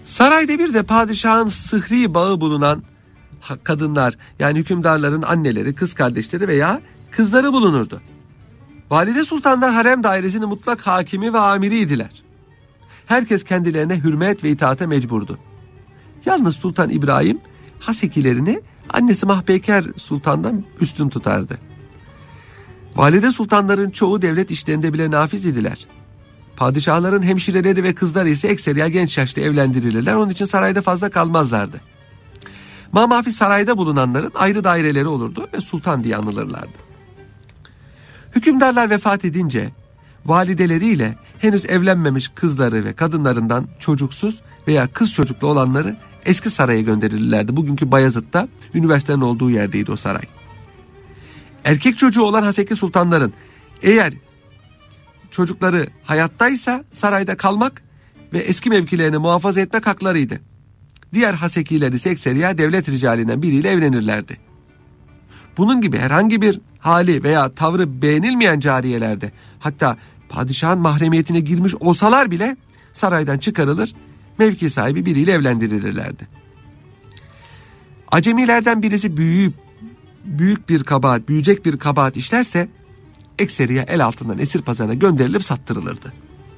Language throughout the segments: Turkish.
Sarayda bir de padişahın sıhri bağı bulunan kadınlar, yani hükümdarların anneleri, kız kardeşleri veya kızları bulunurdu. Valide sultanlar harem dairesinin mutlak hakimi ve amiriydiler. Herkes kendilerine hürmet ve itaate mecburdu. Yalnız Sultan İbrahim hasekilerini annesi Mahpeker Sultan'dan üstün tutardı. Valide sultanların çoğu devlet işlerinde bile nafiz idiler. Padişahların hemşireleri ve kızları ise ekseriya genç yaşta evlendirilirler. Onun için sarayda fazla kalmazlardı. Mamafi sarayda bulunanların ayrı daireleri olurdu ve sultan diye anılırlardı. Hükümdarlar vefat edince valideleriyle henüz evlenmemiş kızları ve kadınlarından çocuksuz veya kız çocuklu olanları eski saraya gönderilirlerdi. Bugünkü Bayezid'de üniversitenin olduğu yerdeydi o saray. Erkek çocuğu olan haseki sultanların eğer çocukları hayattaysa sarayda kalmak ve eski mevkilerini muhafaza etmek haklarıydı. Diğer hasekiler ise ekseriya devlet ricalinden biriyle evlenirlerdi. Bunun gibi herhangi bir hali veya tavrı beğenilmeyen cariyelerde, hatta padişahın mahremiyetine girmiş olsalar bile saraydan çıkarılır, mevki sahibi biriyle evlendirilirlerdi. Acemilerden birisi büyüyecek bir kabahat işlerse ekseriya el altından esir pazarına gönderilip sattırılırdı.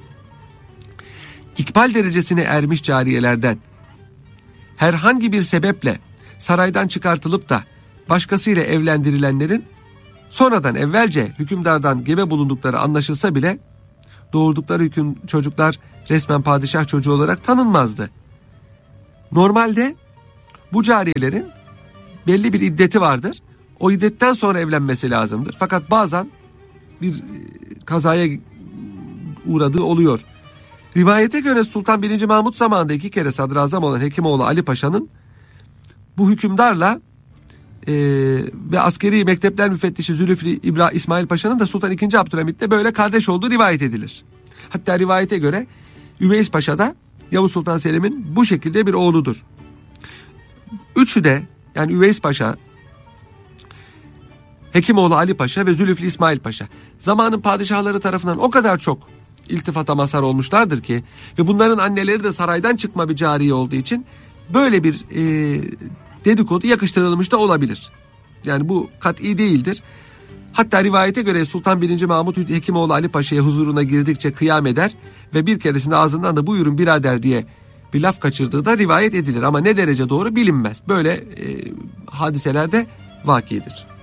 İkbal derecesine ermiş cariyelerden herhangi bir sebeple saraydan çıkartılıp da başkasıyla evlendirilenlerin sonradan evvelce hükümdardan gebe bulundukları anlaşılsa bile doğurdukları çocuklar resmen padişah çocuğu olarak tanınmazdı. Normalde bu cariyelerin belli bir iddeti vardır. O iddetten sonra evlenmesi lazımdır. Fakat bazen bir kazaya uğradığı oluyor. Rivayete göre Sultan 1. Mahmut zamanında 2 kere sadrazam olan Hekimoğlu Ali Paşa'nın bu hükümdarla ve askeri mektepler müfettişi Zülfü İsmail Paşa'nın da Sultan II. Abdülhamit'le böyle kardeş olduğu rivayet edilir. Hatta rivayete göre Üveys Paşa da Yavuz Sultan Selim'in bu şekilde bir oğludur. Üçü de, yani Üveys Paşa, Hekimoğlu Ali Paşa ve Zülfü İsmail Paşa zamanın padişahları tarafından o kadar çok iltifata mazhar olmuşlardır ki ve bunların anneleri de saraydan çıkma bir cariye olduğu için böyle bir dedikodu yakıştırılmış da olabilir. Yani bu kat'i değildir. Hatta rivayete göre Sultan 1. Mahmut Hekimoğlu Ali Paşa'ya huzuruna girdikçe kıyam eder ve bir keresinde ağzından da buyurun birader diye bir laf kaçırdığı da rivayet edilir. Ama ne derece doğru bilinmez. Böyle hadiseler de vakidir.